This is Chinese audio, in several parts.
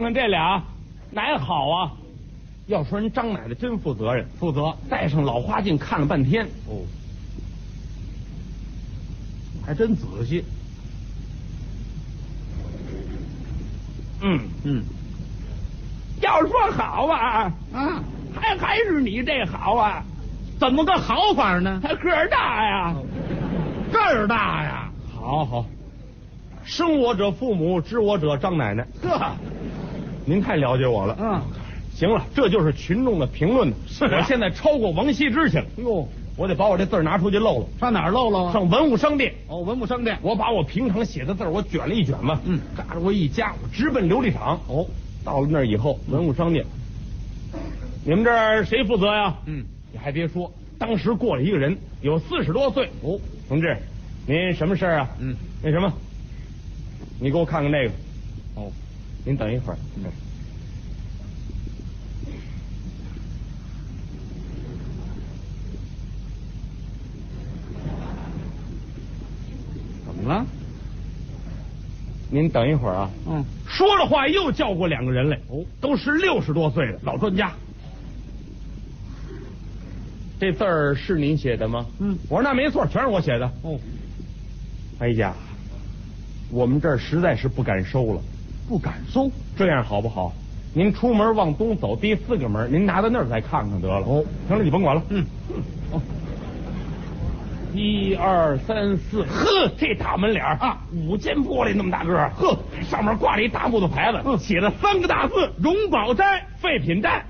看这俩哪好啊？要说人张奶奶真负责任，负责戴上老花镜看了半天， 哦，还真仔细。 要说好啊，还是你这好啊？ 怎么个好法呢？ 他个儿大呀， 个儿大呀。 好，生我者父母，知我者张奶奶。 呵， 您太了解我了。行了，这就是群众的评论呢。 是啊我现在超过王羲之去了。 哟， 我得把我这字拿出去露露。 上哪儿漏了？ 上文物商店。 哦，文物商店。 我把我平常写的字我卷了一卷嘛，嘎着我一夹，我直奔琉璃厂。 哦， 到了那儿以后，文物商店，你们这儿谁负责呀？你还别说，当时过来一个人，有40多岁。哦，同志，您什么事儿啊？那什么，你给我看看这个。哦，您等一会儿。 怎么了？ 您等一会儿啊。说着话又叫过2个人来。哦，都是60多岁的老专家。这字儿是您写的吗？我说那没错，全是我写的。哦，哎呀，我们这儿实在是不敢收了。 不敢收？ 这样好不好？您出门往东走第4个门，您拿到那儿再看看得了。哦，行了，你甭管了。1、2、3、4，呵，这大门脸啊，5间玻璃那么大个儿，呵，上面挂着一大木头牌子，写了3个大字：荣宝斋废品站。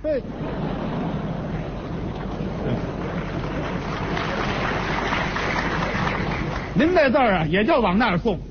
您这字儿啊，也就往那儿送。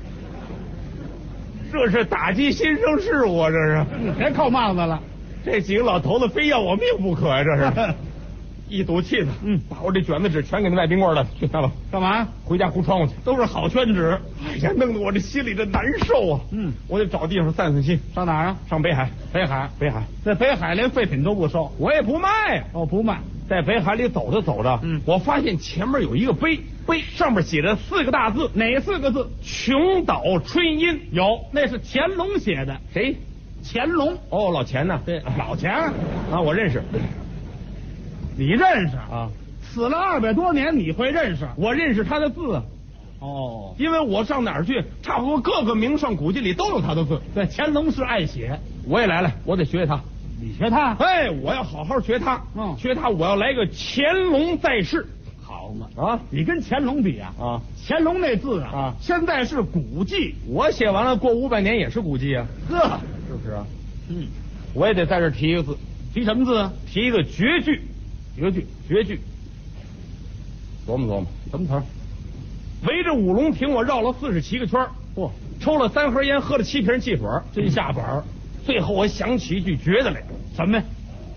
这是打击新生事物啊！这是， 别扣帽子了。 这几个老头子非要我命不可呀！这是。一赌气子，把我这卷子纸全给那外宾馆了，去那吧。 干嘛？ 回家糊窗户去。 都是好宣纸。 哎呀，弄得我这心里这难受啊！我得找地方散散心。 上哪儿啊？ 上北海。 北海。 在北海连废品都不收， 我也不卖呀。 哦，不卖。 在北海里走着走着，我发现前面有一个碑，上面写着4个大字， 哪4个字？ 穷岛春阴。 有，那是乾隆写的。 谁？ 乾隆。 哦，老钱呢？ 对，老钱啊，我认识。 你认识啊？ 死了200多年，你会认识？ 我认识他的字啊。 哦， 因为我上哪儿去，差不多各个名胜古迹里都有他的字。 对，乾隆是爱写。 我也来了，我得学他。 你学他？ 哎，我要好好学他。学他，我要来个乾隆在世。 好嘛啊！ 你跟乾隆比啊？乾隆那字啊，现在是古迹。 我写完了，过500年也是古迹啊。 呵， 是不是啊？我也得在这提一个字。 提什么字？ 提一个绝句。绝句。琢磨琢磨，什么词儿？围着五龙亭，我绕了47个圈。嚯，抽了3盒烟，喝了7瓶汽水，真下本儿。最后我想起一句绝的来， 什么呀？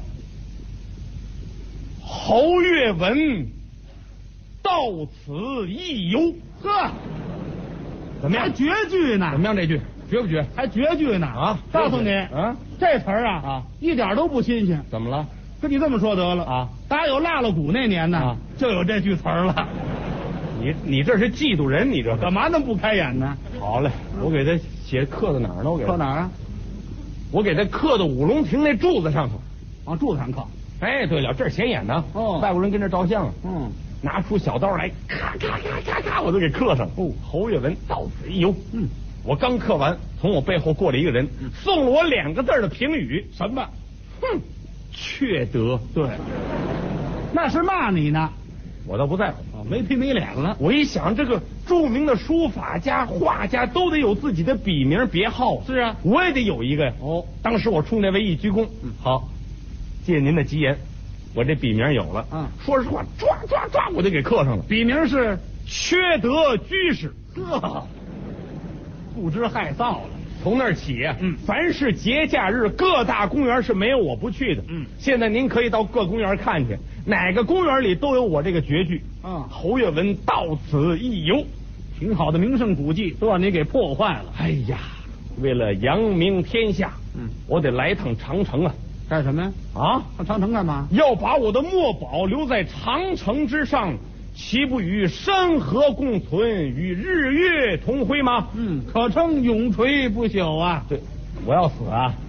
侯月文到此一游。 呵， 怎么样？ 还绝句呢？ 怎么样？这句绝不绝？ 还绝句呢？ 啊！ 告诉你这词儿啊一点都不新鲜。 怎么了？ 跟你这么说得了啊！打有腊了鼓那年呢，就有这句词儿了。 你这是嫉妒人？你这干嘛那么不开眼呢？ 好嘞，我给他写刻在哪儿呢？我给刻哪儿啊？ 我给他刻到五龙亭那柱子上头。 往柱子上刻。 哎，对了，这儿显眼呢。外国人跟这照相。拿出小刀来，咔咔咔咔咔，我都给刻上。侯月文到此一游。我刚刻完，从我背后过来一个人，送了我2个字的评语。 什么？ 哼，缺德。 对，那是骂你呢。 我倒不在乎， 没皮没脸了。 我一想，这个著名的书法家、画家都得有自己的笔名别号。 是啊， 我也得有一个呀。当时我冲这位一鞠躬。好，借您的吉言，我这笔名有了。说实话，抓，我就给刻上了。 笔名是缺德居士。 呵，不知害臊了。 从那儿起，凡是节假日，各大公园是没有我不去的。现在您可以到各公园看去，哪个公园里都有我这个绝句。侯月文到此一游， 挺好的名胜古迹都让你给破坏了。 哎呀，为了扬名天下，我得来趟长城啊！ 干什么呀？上长城干嘛？ 要把我的墨宝留在长城之上，岂不与山河共存，与日月同辉吗？ 可称永垂不朽啊！ 对，我要死啊！